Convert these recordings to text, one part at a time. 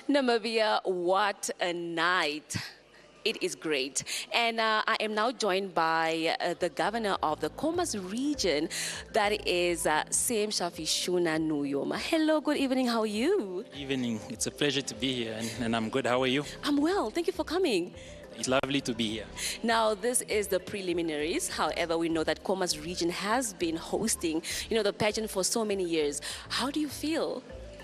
Namibia, what a night. It is great. And I am now joined by the governor of the Khomas region, that is Sam Shafishuna Nuyoma. Hello, good evening, how are you? Evening. It's a pleasure to be here, and I'm good. How are you? I'm well, thank you for coming. It's lovely to be here. Now, this is the preliminaries. However, we know that Khomas region has been hosting, the pageant for so many years. How do you feel?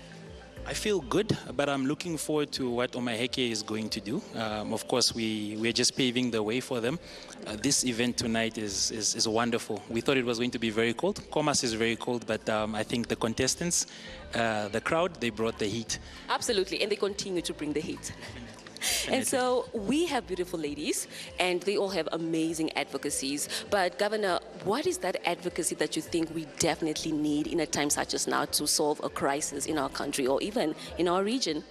I feel good, but I'm looking forward to what Omaheke is going to do. Of course, we're just paving the way for them. This event tonight is wonderful. We thought it was going to be very cold. Khomas is very cold, but I think the contestants, the crowd, they brought the heat. Absolutely, and they continue to bring the heat. And so we have beautiful ladies, and they all have amazing advocacies. But Governor, what is that advocacy that you think we definitely need in a time such as now to solve a crisis in our country or even in our region?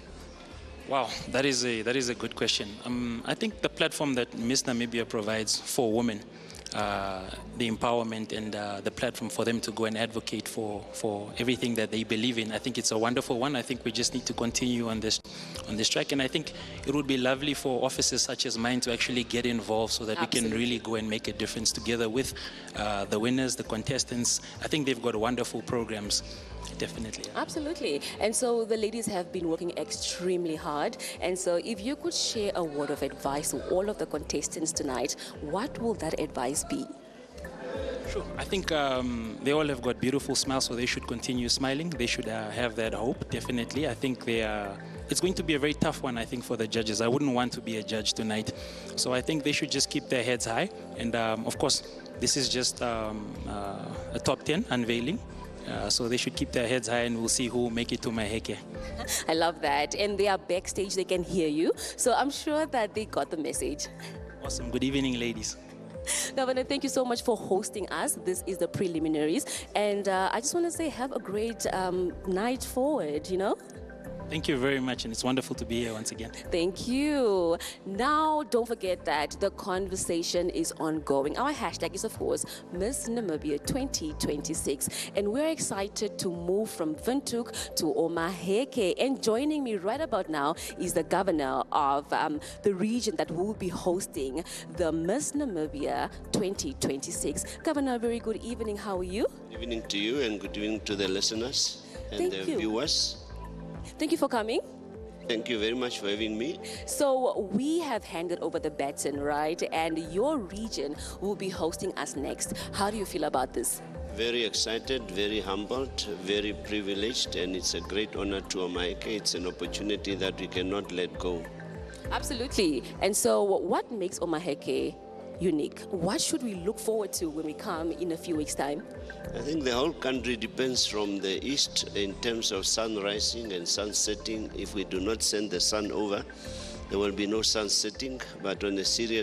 Wow, that is a good question. I think the platform that Miss Namibia provides for women, the empowerment and the platform for them to go and advocate for everything that they believe in. I think it's a wonderful one. I think we just need to continue on this track. And I think it would be lovely for officers such as mine to actually get involved so that we can really go and make a difference together with the winners, the contestants. I think they've got wonderful programs. Definitely. Absolutely. And so the ladies have been working extremely hard. And so if you could share a word of advice to all of the contestants tonight, what will that advice be? Sure. I think they all have got beautiful smiles, so they should continue smiling. They should have that hope, definitely. I think it's going to be a very tough one, I think, for the judges. I wouldn't want to be a judge tonight. So I think they should just keep their heads high. And of course, this is just a top 10 unveiling. So they should keep their heads high, and we'll see who will make it to Maheke. I love that. And they are backstage, they can hear you. So I'm sure that they got the message. Awesome. Good evening, ladies. Governor, thank you so much for hosting us. This is the preliminaries. And I just want to say have a great night forward, Thank you very much, and it's wonderful to be here once again. Thank you. Now, don't forget that the conversation is ongoing. Our hashtag is, of course, Miss Namibia 2026. And we're excited to move from Windhoek to Omaheke. And joining me right about now is the governor of the region that will be hosting the Miss Namibia 2026. Governor, a very good evening. How are you? Good evening to you, and good evening to the listeners and the viewers. Thank you for coming. Thank you very much for having me. So we have handed over the baton, right? And your region will be hosting us next. How do you feel about this? Very excited, very humbled, very privileged, and it's a great honor to Omaheke. It's an opportunity that we cannot let go. Absolutely. And so what makes Omaheke unique? What should we look forward to when we come in a few weeks' time? I think the whole country depends from the east in terms of sun rising and sun setting. If we do not send the sun over, there will be no sun setting. But on a serious